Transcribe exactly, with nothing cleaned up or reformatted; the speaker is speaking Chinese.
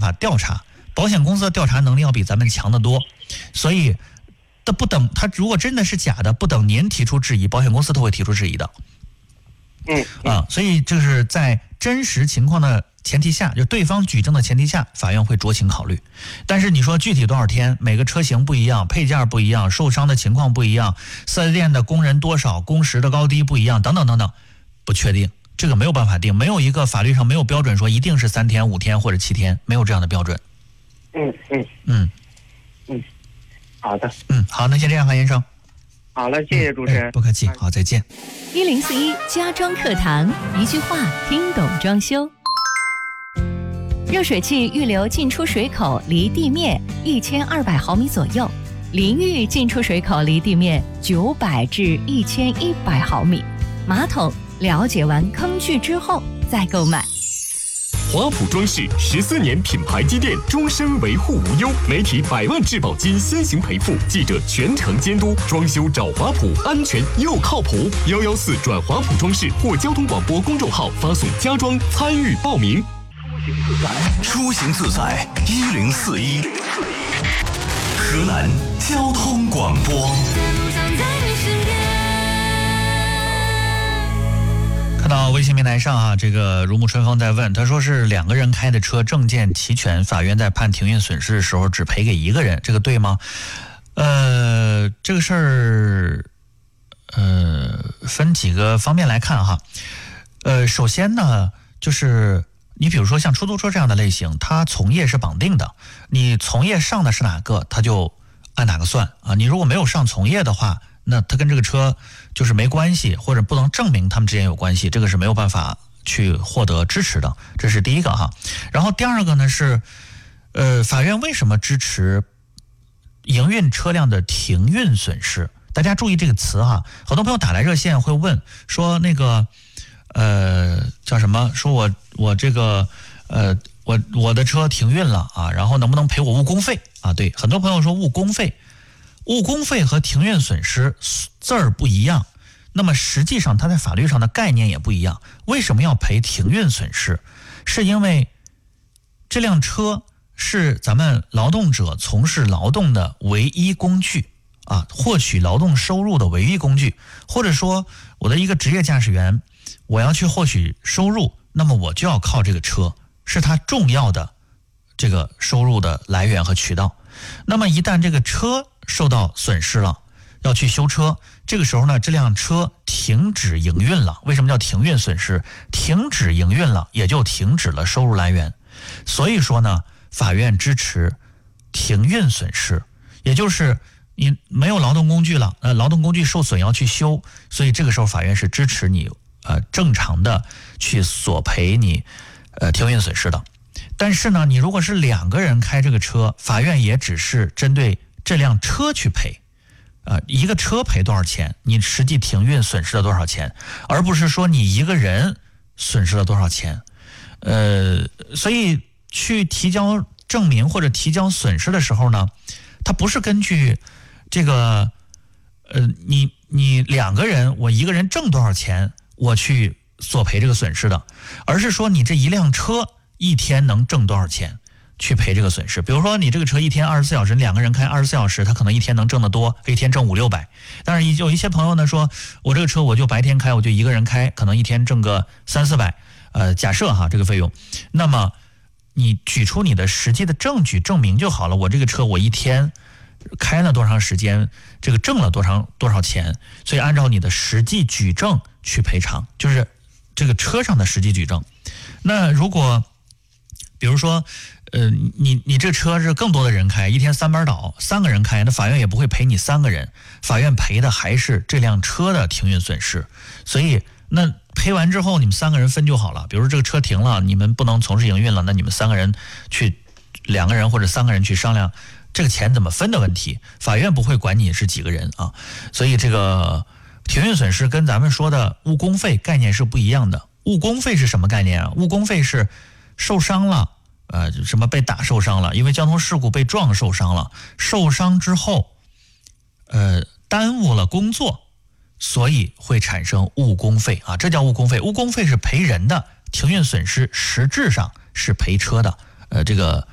法调查，保险公司的调查能力要比咱们强得多，所以他不等他如果真的是假的，不等您提出质疑，保险公司都会提出质疑的。 嗯啊，所以就是在真实情况的前提下，就对方举证的前提下，法院会酌情考虑。但是你说具体多少天，每个车型不一样，配件不一样，受伤的情况不一样，四 S 店的工人多少，工时的高低不一样，等等等等，不确定，这个没有办法定，没有一个法律上没有标准说一定是三天、五天或者七天，没有这样的标准。 嗯嗯嗯嗯，好的。 嗯，好，那先这样，韩先生。 好了，谢谢主持人。 哎、不客气，好，再见。 一零四一家装课堂，一句话听懂装修。热水器预留进出水口离地面一千二百毫米左右，淋浴进出水口离地面九百至一千一百毫米。马桶了解完坑距之后再购买。 华普装饰十四年品牌积淀，终身维护无忧，媒体百万质保金先行赔付，记者全程监督，装修找华普，安全又靠谱。幺幺四转华普装饰或交通广播公众号发送家装参与报名。 出行自在一零四一，河南交通广播。 看到微信平台上啊，这个如沐春风在问，他说是两个人开的车，证件齐全，法院在判停运损失的时候只赔给一个人，这个对吗？呃，这个事儿，呃，分几个方面来看哈。呃，首先呢，就是你比如说像出租车这样的类型，它从业是绑定的，你从业上的是哪个，它就按哪个算啊。你如果没有上从业的话，那它跟这个车就是没关系，或者不能证明他们之间有关系，这个是没有办法去获得支持的，这是第一个哈。然后第二个呢是，呃，法院为什么支持营运车辆的停运损失？大家注意这个词哈，很多朋友打来热线会问说那个，呃，叫什么？说我我这个呃，我我的车停运了啊，然后能不能赔我误工费啊？对，很多朋友说误工费。误工费和停运损失字儿不一样，那么实际上它在法律上的概念也不一样。为什么要赔停运损失？是因为这辆车是咱们劳动者从事劳动的唯一工具啊，获取劳动收入的唯一工具，或者说我的一个职业驾驶员，我要去获取收入，那么我就要靠这个车，是他重要的这个收入的来源和渠道。那么一旦这个车受到损失了，要去修车，这个时候呢，这辆车停止营运了。为什么叫停运损失？停止营运了，也就停止了收入来源。所以说呢，法院支持停运损失，也就是你没有劳动工具了，呃，劳动工具受损要去修，所以这个时候法院是支持你呃正常的去索赔你呃停运损失的。但是呢，你如果是两个人开这个车，法院也只是针对这辆车去赔，呃，一个车赔多少钱，你实际停运损失了多少钱，而不是说你一个人损失了多少钱。呃，所以去提交证明或者提交损失的时候呢，它不是根据这个，呃，你你两个人，我一个人挣多少钱，我去索赔这个损失的，而是说你这一辆车一天能挣多少钱去赔这个损失。比如说你这个车一天二十四小时，两个人开二十四小时，他可能一天能挣得多，一天挣五六百。但是有一些朋友呢说，我这个车我就白天开，我就一个人开，可能一天挣个三四百。呃，假设哈这个费用，那么你举出你的实际的证据证明就好了。我这个车我一天开了多长时间，这个挣了多长多少钱，所以按照你的实际举证去赔偿，就是这个车上的实际举证。那如果比如说，呃，你你这车是更多的人开，一天三班倒，三个人开，那法院也不会赔你三个人，法院赔的还是这辆车的停运损失。所以那赔完之后，你们三个人分就好了。比如说这个车停了，你们不能从事营运了，那你们三个人去，两个人或者三个人去商量这个钱怎么分的问题，法院不会管你是几个人啊。所以这个停运损失跟咱们说的误工费概念是不一样的。误工费是什么概念啊？误工费是受伤了，呃，什么被打受伤了，因为交通事故被撞受伤了，受伤之后，呃，耽误了工作，所以会产生误工费啊，这叫误工费。误工费是赔人的，停运损失实质上是赔车的，呃，这个